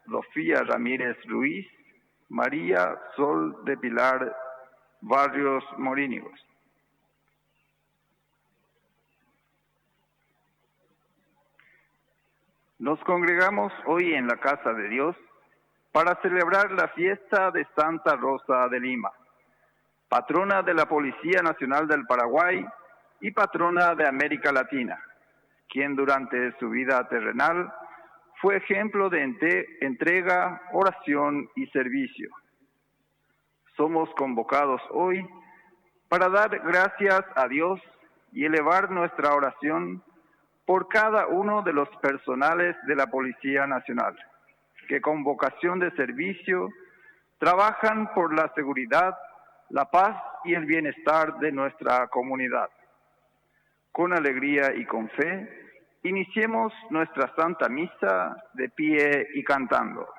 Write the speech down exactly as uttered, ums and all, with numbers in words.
Sofía Ramírez Ruiz, María Sol de Pilar Barrios Morínicos. Nos congregamos hoy en la Casa de Dios para celebrar la fiesta de Santa Rosa de Lima, patrona de la Policía Nacional del Paraguay y patrona de América Latina, quien durante su vida terrenal fue ejemplo de entrega, oración y servicio. Somos convocados hoy para dar gracias a Dios y elevar nuestra oración por cada uno de los personales de la Policía Nacional, que con vocación de servicio trabajan por la seguridad, la paz y el bienestar de nuestra comunidad. Con alegría y con fe, iniciemos nuestra Santa Misa de pie y cantando.